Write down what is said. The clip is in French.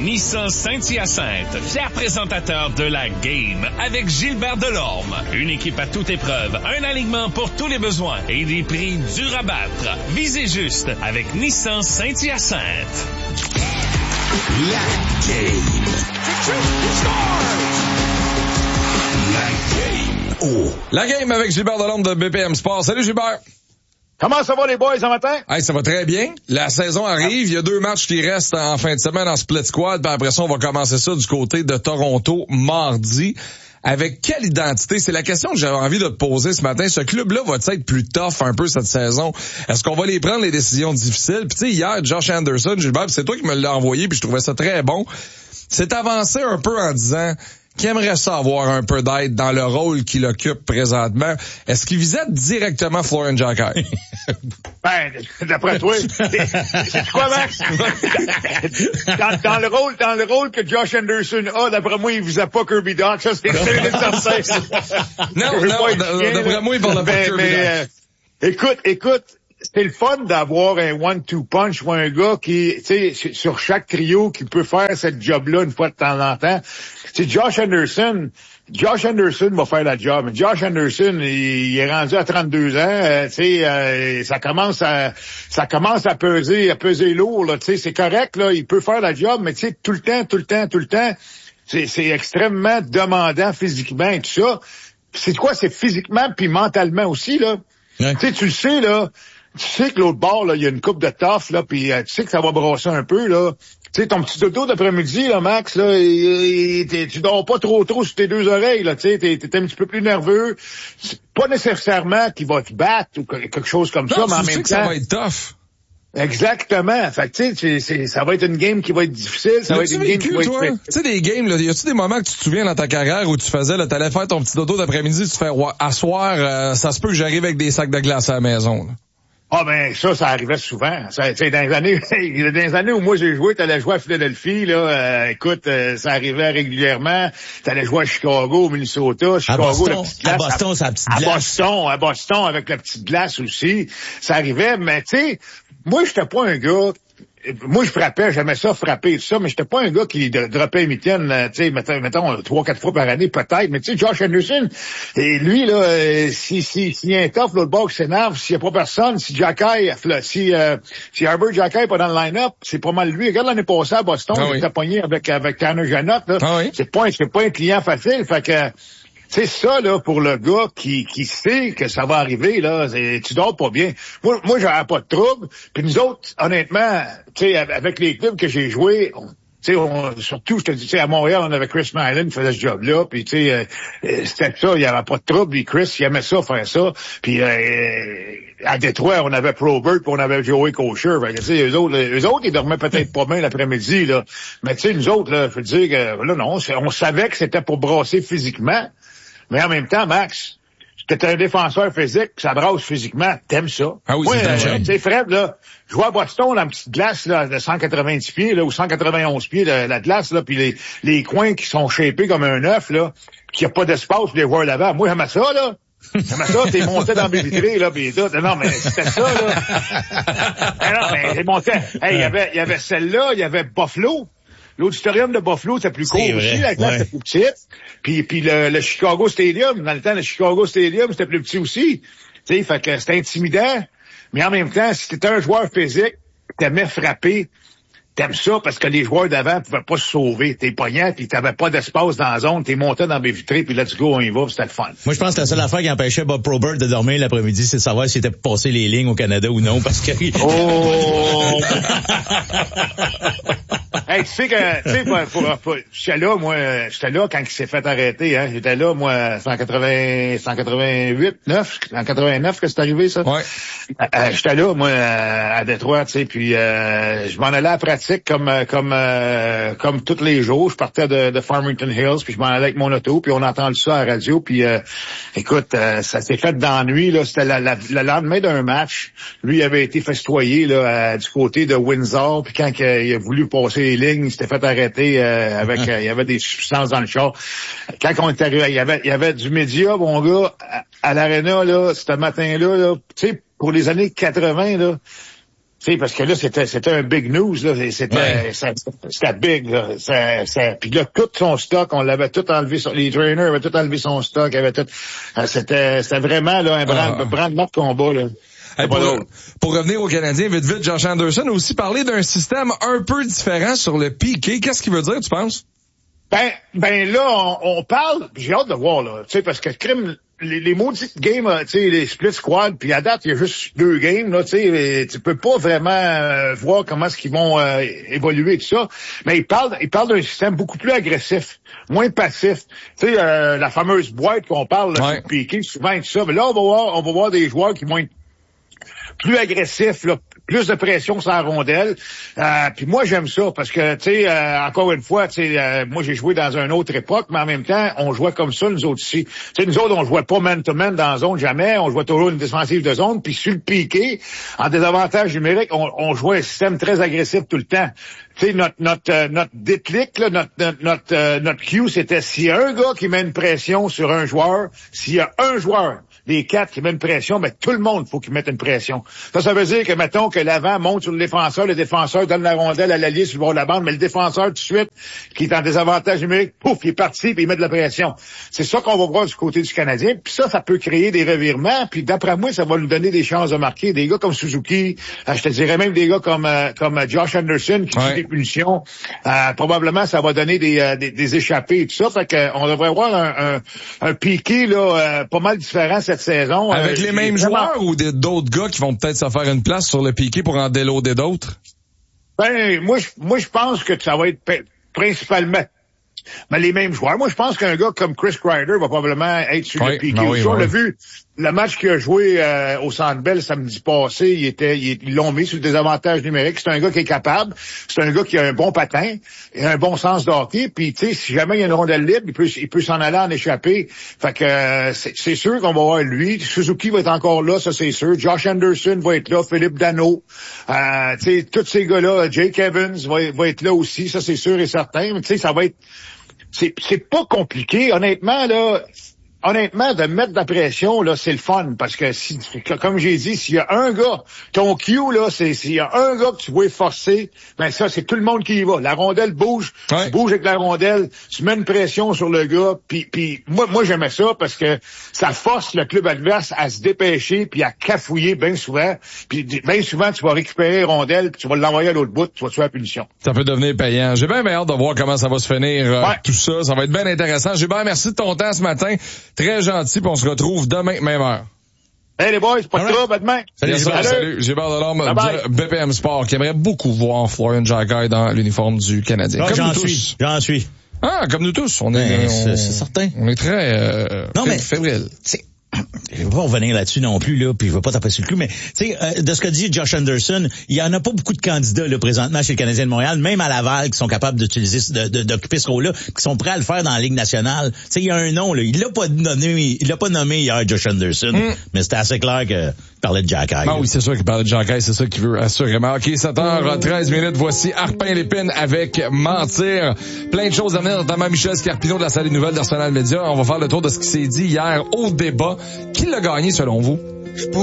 Nissan Saint-Hyacinthe, fier présentateur de la Game avec Gilbert Delorme. Une équipe à toute épreuve, un alignement pour tous les besoins et des prix durs à battre. Visez juste avec Nissan Saint-Hyacinthe. La Game. La Game. Oh. La Game avec Gilbert Delorme de BPM Sport. Salut Gilbert. Comment ça va les boys ce matin? Hey, ça va très bien. La saison arrive. Il y a 2 matchs qui restent en fin de semaine en split squad. Puis après ça, on va commencer ça du côté de Toronto mardi. Avec quelle identité? C'est la question que j'avais envie de te poser ce matin. Ce club-là va-t-il être plus tough un peu cette saison? Est-ce qu'on va les prendre les décisions difficiles? Puis tu sais, hier, Josh Anderson, Gilbert, c'est toi qui me l'as envoyé, puis je trouvais ça très bon. C'est avancé un peu en disant qu'il aimerait ça avoir un peu d'aide dans le rôle qu'il occupe présentement. Est-ce qu'il visait directement Florian Jacquet? Ben, d'après toi, c'est quoi, Max? dans le rôle que Josh Anderson a, d'après moi, il visait pas Kirby Dach. Ça, c'est certain. Non, d'après moi, il parle pas de Kirby Dach. Écoute, c'est le fun d'avoir un one-two punch ou un gars qui, tu sais, sur chaque trio qui peut faire cette job-là une fois de temps en temps. C'est Josh Anderson va faire la job. Josh Anderson, il est rendu à 32 ans, tu sais, ça commence à peser lourd, là, tu sais, c'est correct, là, il peut faire la job, mais tu sais, tout le temps, c'est extrêmement demandant physiquement et tout ça. C'est quoi? C'est physiquement puis mentalement aussi, là. Ouais. Tu sais, tu le sais, là. Tu sais que l'autre bord, là, il y a une coupe de taf, là, puis tu sais que ça va brasser un peu, là. Tu sais, ton petit dodo d'après-midi, là, Max, là, tu dors pas trop sur tes 2 oreilles, là, tu sais, t'es un petit peu plus nerveux. C'est pas nécessairement qu'il va te battre ou quelque chose comme ça, mais en même temps... ça va être tough. Exactement. Fait que, tu sais, ça va être une game qui va être difficile, ça va être une game qui va être... Tu sais, des games, là, y a-tu des moments que tu te souviens dans ta carrière où tu faisais, là, t'allais faire ton petit dodo d'après-midi, tu fais, à soir, ça se peut que j'arrive avec des sacs de glace à la maison, là. Ah ben ça arrivait souvent. Ça, dans les années où moi j'ai joué, t'allais jouer à Philadelphie, là, écoute, ça arrivait régulièrement. T'allais jouer à Chicago, au Minnesota, Chicago, la petite glace. À Boston, c'est la petite glace. À Boston, avec la petite glace aussi. Ça arrivait, mais tu sais, moi j'étais pas un gars. Moi, je frappais, j'aimais ça frapper, tout ça, mais j'étais pas un gars qui droppait mitaine, tu sais, mettons 3-4 fois par année, peut-être, mais tu sais, Josh Anderson, et lui, là, s'il y a un tough, l'autre bord qui s'énerve, s'il y a pas personne, si Herbert Jacquet est pas dans le line-up, c'est pas mal lui. Regarde l'année passée à Boston, il était pogné avec Tanner Janot, là. C'est pas un client facile, fait que, c'est ça, là, pour le gars qui sait que ça va arriver, là, tu dors pas bien. Moi, j'avais pas de trouble. Puis nous autres, honnêtement, tu sais, avec les clubs que j'ai joués, tu sais, surtout, je te dis, tu sais, à Montréal, on avait Chris Mylan qui faisait ce job-là, puis tu sais, c'était ça, il y avait pas de trouble, puis Chris, il aimait ça, faire ça. Puis à Détroit, on avait Probert, puis on avait Joey Kosher. Tu sais, eux autres, ils dormaient peut-être pas bien l'après-midi, là. Mais tu sais, nous autres, là, je veux dire que, là, non, on savait que c'était pour brasser physiquement. Mais en même temps, Max, si t'es un défenseur physique, ça brasse physiquement, t'aimes ça. Ah oui, tu sais, Fred, là, je vois à Boston, la petite glace, là, de 190 pieds, là, ou 191 pieds, la glace, là, puis les coins qui sont shapés comme un œuf, là, qu'il n'y a pas d'espace pour les voir là-bas. Moi, j'aimais ça, là. J'aimais ça, t'es monté dans mes vitrées, là, pis tout. Non, mais c'était ça, là. Non, mais j'ai monté. Hey, il y avait celle-là, il y avait Buffalo. L'auditorium de Buffalo, c'était plus court aussi, la glace était plus petite. Puis le Chicago Stadium, dans le temps, le Chicago Stadium, c'était plus petit aussi. Tu sais, fait que c'était intimidant. Mais en même temps, si t'étais un joueur physique, t'aimais frapper, t'aimes ça parce que les joueurs d'avant pouvaient pas se sauver. T'es pognant, puis t'avais pas d'espace dans la zone, t'es monté dans mes vitrées, puis let's go, on y va, puis c'était le fun. Moi, je pense que la seule affaire qui empêchait Bob Probert de dormir l'après-midi, c'est de savoir s'il était passé les lignes au Canada ou non, parce que... Oh! Hey, tu sais que, tu sais, j'étais là quand il s'est fait arrêter, hein. J'étais là, moi, 188, 9, en 89 que c'est arrivé, ça. Ouais. J'étais là, moi, à Détroit, tu sais, puis je m'en allais à la pratique comme tous les jours. Je partais de Farmington Hills, puis je m'en allais avec mon auto, puis on a entendu ça à la radio, puis écoute, ça s'est fait dans la nuit, là. C'était le lendemain d'un match. Lui, il avait été festoyé, là, du côté de Windsor, puis quand il a voulu passer les lignes, il s'était fait arrêter avec il y avait des substances dans le char. Quand on est arrivé, il y avait du média, mon gars, à l'aréna, là, ce matin-là, là, tu sais, pour les années 80, là, sais, parce que là, c'était un big news, là. C'était big, là. Puis là, tout son stock, on l'avait tout enlevé, les trainers avaient tout enlevé son stock, avaient tout, c'était vraiment, là, un brandement de combat, là. Hey, pour revenir aux Canadiens, vite, Josh Anderson a aussi parlé d'un système un peu différent sur le piqué. Qu'est-ce qu'il veut dire, tu penses? Ben là, on parle, j'ai hâte de voir, là, tu sais, parce que les maudites games, tu sais, les split squad, puis à date, il y a juste 2 games, là, tu sais, tu peux pas vraiment voir comment est-ce qu'ils vont évoluer et tout ça. Mais il parle d'un système beaucoup plus agressif, moins passif. Tu sais, la fameuse boîte qu'on parle, là, sur piqué, souvent et tout ça. Mais là, on va voir des joueurs qui vont être plus agressifs, là, plus de pression sur la rondelle. Puis moi, j'aime ça parce que, tu sais, encore une fois, tu sais, moi, j'ai joué dans une autre époque, mais en même temps, on jouait comme ça, nous autres ici. Tu sais, nous autres, on jouait pas man-to-man dans la zone, jamais. On jouait toujours une défensive de zone. Puis sur le piqué, en désavantage numérique, on jouait un système très agressif tout le temps. Tu sais, notre déclic, là, notre cue, c'était s'il y a un gars qui met une pression sur un joueur, s'il y a un joueur des 4 qui met une pression, ben tout le monde faut qu'il mette une pression. Ça veut dire que, mettons, que l'avant monte sur le défenseur donne la rondelle à l'allié sur le bord de la bande, mais le défenseur, tout de suite, qui est en désavantage numérique, pouf, il est parti, puis il met de la pression. C'est ça qu'on va voir du côté du Canadien, puis ça peut créer des revirements, puis d'après moi, ça va nous donner des chances de marquer. Des gars comme Suzuki, je te dirais même des gars comme Josh Anderson, qui tue des punitions, probablement, ça va donner des échappées et tout ça, fait qu'on devrait avoir un piqué, là, pas mal différent cette saison. Avec les mêmes joueurs ou d'autres gars qui vont peut-être se faire une place sur le piqué pour en déloader d'autres? Ben, moi, je pense que ça va être principalement les mêmes joueurs. Moi, je pense qu'un gars comme Chris Kreider va probablement être sur le piqué. On l'a vu, le match qu'il a joué au Centre Bell samedi passé, ils l'ont mis sur le désavantage numérique. C'est un gars qui est capable. C'est un gars qui a un bon patin, et un bon sens de hockey. Puis, tu sais, si jamais il y a une rondelle libre, il peut s'en aller en échapper. Fait que c'est sûr qu'on va voir lui. Suzuki va être encore là, ça c'est sûr. Josh Anderson va être là. Philippe Danault. Tu sais, tous ces gars-là. Jake Evans va être là aussi, ça c'est sûr et certain. Mais tu sais, ça va être... C'est pas compliqué, honnêtement, là. Honnêtement, de mettre de la pression, là, c'est le fun. Parce que comme j'ai dit, s'il y a un gars, ton cue, là, s'il y a un gars que tu veux forcer, ben ça, c'est tout le monde qui y va. La rondelle bouge, tu bouges avec la rondelle, tu mets une pression sur le gars, puis moi j'aimais ça parce que ça force le club adverse à se dépêcher puis à cafouiller bien souvent. Puis bien souvent, tu vas récupérer la rondelle, puis tu vas l'envoyer à l'autre bout, tu vas tuer la punition. Ça peut devenir payant. J'ai bien hâte de voir comment ça va se finir, tout ça. Ça va être bien intéressant. Gilbert, merci de ton temps ce matin. Très gentil, puis on se retrouve demain, même heure. Hey les boys, pas de trouble, à demain. Salut. Gilbert Delorme de BPM Sport, qui aimerait beaucoup voir Florian Jacquet dans l'uniforme du Canadien. Comme nous tous. J'en suis. Ah, comme nous tous. C'est certain. On est très fébrile. Je vais pas revenir là-dessus non plus, là, puis je vais pas taper sur le clou, mais tu sais, de ce que dit Josh Anderson, il y en a pas beaucoup de candidats là présentement chez le Canadien de Montréal, même à Laval, qui sont capables d'utiliser, d'occuper ce rôle-là, qui sont prêts à le faire dans la Ligue nationale. Tu sais, il y a un nom, là, il l'a pas nommé hier Josh Anderson, mais c'était assez clair que parlait de Jacquet. Ah oui, c'est sûr qu'il parlait de Jacquet, c'est ça qu'il veut assurément. OK, 7h13, voici Arpin Lépine avec Mentir. Plein de choses à venir, notamment Michel Scarpino de la salle des nouvelles d'Arsenal Média. On va faire le tour de ce qui s'est dit hier au débat. Qui l'a gagné selon vous?